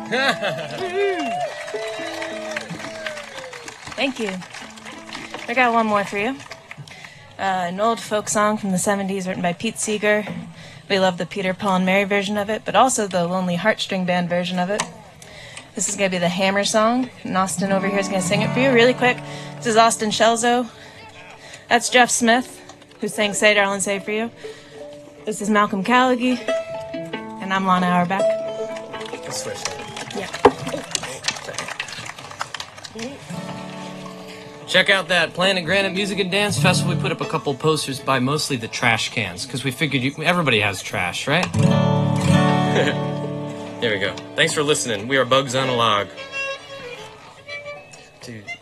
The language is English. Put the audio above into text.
Thank you. I got one more for you. An old folk song from the 70s written by Pete Seeger. We love the Peter, Paul, and Mary version of it, but also the Lonely Heartstring Band version of it. This is going to be the Hammer song, and Austin over here is going to sing it for you really quick. This is Austin Shelzo. That's Jeff Smith, who sang Say Darling Say for you. This is Malcolm Callaghy, and I'm Lana Auerbach. Let's switch that. Yeah. Check out that Planet Granite Music and Dance Festival. We put up a couple posters by mostly the trash cans, because we figured everybody has trash, right? There we go. Thanks for listening. We are Bugs on a Log. Dude.